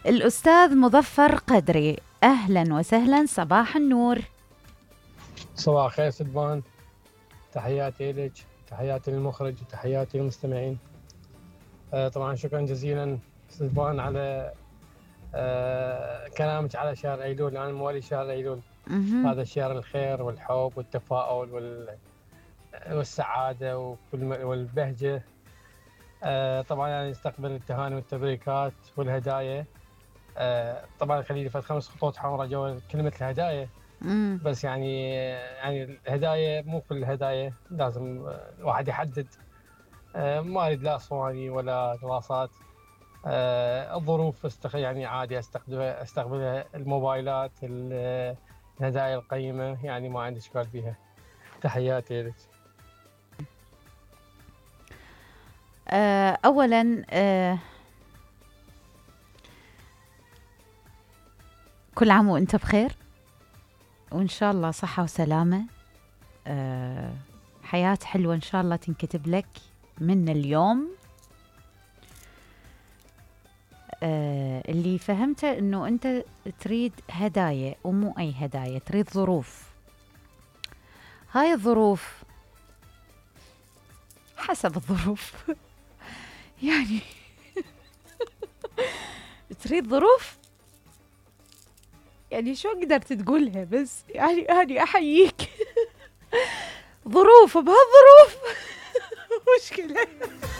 الأستاذ مظفر قدري، أهلا وسهلا، صباح النور. صباح الخير سلبان، تحياتي لك، تحياتي للمخرج، وتحياتي للمستمعين. طبعا شكرا جزيلا سلبان على كلامك على شهر أيلول. أنا موالي شهر أيلول، هذا شهر الخير والحب والتفاؤل والسعادة والبهجة. طبعا يعني استقبل التهاني والتبريكات والهدايا. طبعا خليلي فد 5 خطوط حمراء جو كلمة الهدايا. بس يعني الهدايا مو كل الهدايا لازم الواحد يحدد. ما اريد لا صواني ولا دراسات. الظروف يعني عادي استقبلها الموبايلات، الهدايا القيمة، يعني ما عندي اشكال فيها. تحياتي لك. أولا كل عام وأنت بخير، وإن شاء الله صحة وسلامة، حياة حلوة إن شاء الله تنكتب لك من اليوم. اللي فهمته أنه أنت تريد هدايا، ومو أي هدايا، تريد ظروف. هاي الظروف حسب الظروف يعني تريد ظروف، يعني شو قدرت تقولها، بس يعني أحييك ظروف بهالظروف مشكلة.